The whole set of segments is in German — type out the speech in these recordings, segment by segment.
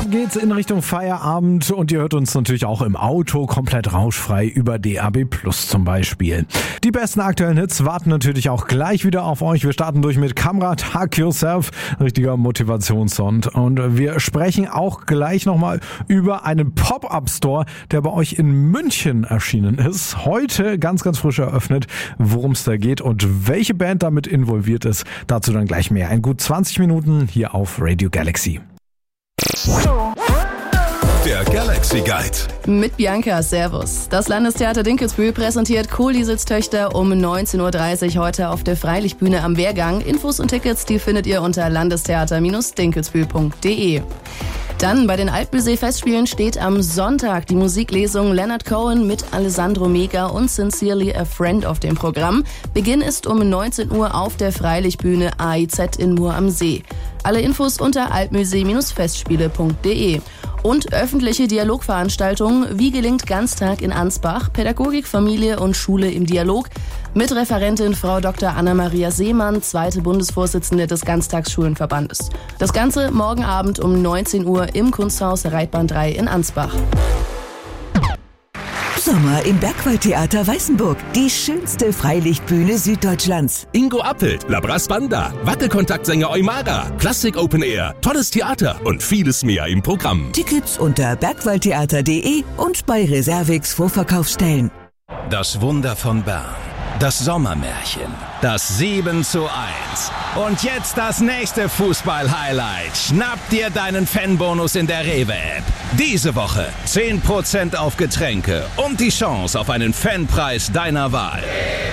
geht's in Richtung Feierabend und ihr hört uns natürlich auch im Auto komplett rauschfrei über DAB+ zum Beispiel. Die besten aktuellen Hits warten natürlich auch gleich wieder auf euch. Wir starten durch mit Kamrat, Hug Yourself, richtiger Motivationssong. Und wir sprechen auch gleich nochmal über einen Pop-Up-Store, der bei euch in München erschienen ist. Heute ganz, ganz frisch eröffnet, worum es da geht und welche Band damit involviert ist. Dazu dann gleich mehr. In gut 20 Minuten hier auf Radio Galaxy. Der Galaxy Guide. Mit Bianca, Servus. Das Landestheater Dinkelsbühl präsentiert Kohlisels Töchter um 19.30 Uhr heute auf der Freilichtbühne am Wehrgang. Infos und Tickets, die findet ihr unter landestheater-dinkelsbühl.de. Dann bei den Altmusee-Festspielen steht am Sonntag die Musiklesung Leonard Cohen mit Alessandro Mega und Sincerely a Friend auf dem Programm. Beginn ist um 19 Uhr auf der Freilichtbühne AIZ in Mur am See. Alle Infos unter altmusee-festspiele.de. Und öffentliche Dialogveranstaltungen, wie gelingt Ganztag in Ansbach, Pädagogik, Familie und Schule im Dialog, mit Referentin Frau Dr. Anna-Maria Seemann, zweite Bundesvorsitzende des Ganztagsschulenverbandes. Das Ganze morgen Abend um 19 Uhr im Kunsthaus Reitbahn 3 in Ansbach. Sommer im Bergwaldtheater Weißenburg. Die schönste Freilichtbühne Süddeutschlands. Ingo Appelt, Labras Banda, Wackelkontaktsänger Eumara, Klassik Open Air, tolles Theater und vieles mehr im Programm. Tickets unter bergwaldtheater.de und bei Reservix Vorverkaufsstellen. Das Wunder von Bern. Das Sommermärchen. Das 7:1. Und jetzt das nächste Fußball-Highlight. Schnapp dir deinen Fanbonus in der Rewe-App. Diese Woche 10% auf Getränke und die Chance auf einen Fanpreis deiner Wahl.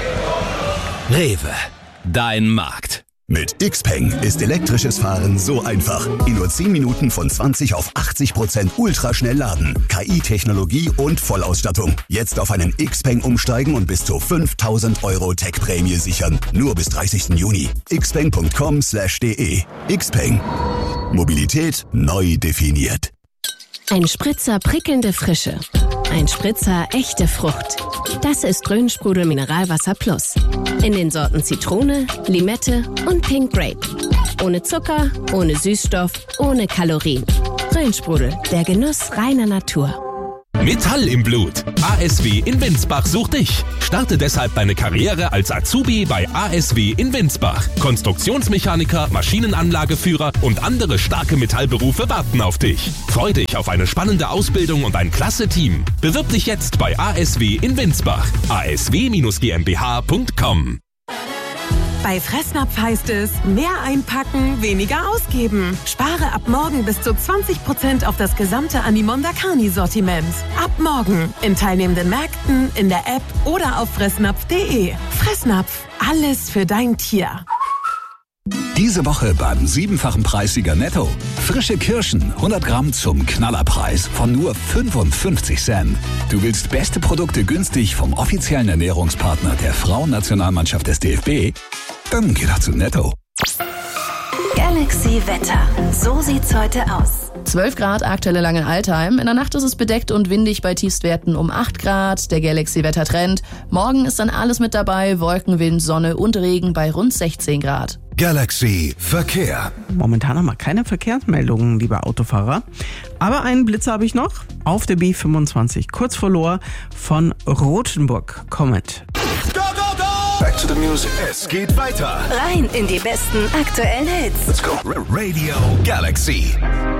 Rewe. Dein Markt. Mit Xpeng ist elektrisches Fahren so einfach. In nur 10 Minuten von 20 auf 80% ultraschnell laden. KI-Technologie und Vollausstattung. Jetzt auf einen Xpeng umsteigen und bis zu 5.000 € Tech-Prämie sichern. Nur bis 30. Juni. xpeng.com/de. Xpeng. Mobilität neu definiert. Ein Spritzer prickelnde Frische. Ein Spritzer echte Frucht. Das ist Grünsprudel Mineralwasser Plus. In den Sorten Zitrone, Limette und Pink Grape. Ohne Zucker, ohne Süßstoff, ohne Kalorien. Grünsprudel, der Genuss reiner Natur. Metall im Blut. ASW in Winsbach sucht dich. Starte deshalb deine Karriere als Azubi bei ASW in Winsbach. Konstruktionsmechaniker, Maschinenanlageführer und andere starke Metallberufe warten auf dich. Freu dich auf eine spannende Ausbildung und ein klasse Team. Bewirb dich jetzt bei ASW in Winsbach. asw-gmbh.com. Bei Fressnapf heißt es, mehr einpacken, weniger ausgeben. Spare ab morgen bis zu 20% auf das gesamte Animonda Carni-Sortiment. Ab morgen in teilnehmenden Märkten, in der App oder auf fressnapf.de. Fressnapf, alles für dein Tier. Diese Woche beim 7-fachen Preissieger Netto. Frische Kirschen, 100 Gramm zum Knallerpreis von nur 55 Cent. Du willst beste Produkte günstig vom offiziellen Ernährungspartner der Frauennationalmannschaft des DFB? Dann geh doch zu Netto. Galaxy Wetter. So sieht's heute aus. 12 Grad aktuell in Langenaltheim. In der Nacht ist es bedeckt und windig bei Tiefstwerten um 8 Grad. Der Galaxy-Wetter-Trend. Morgen ist dann alles mit dabei. Wolkenwind, Sonne und Regen bei rund 16 Grad. Galaxy Verkehr. Momentan haben wir keine Verkehrsmeldungen, lieber Autofahrer. Aber einen Blitzer habe ich noch. Auf der B25, kurz vor Lohr, von Rothenburg kommend. Back to the music. Es geht weiter. Rein in die besten aktuellen Hits. Let's go. Radio Galaxy.